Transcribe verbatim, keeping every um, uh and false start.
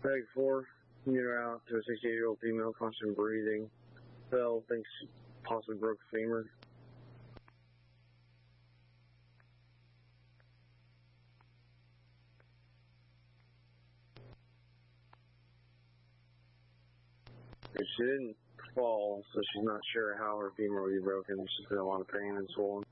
Bag four, unit out to a sixty-eight-year-old female, constant breathing. Fell, thinks possibly broke femur. She didn't fall, so she's not sure how her femur would be broken. She's got a lot of pain and swollen.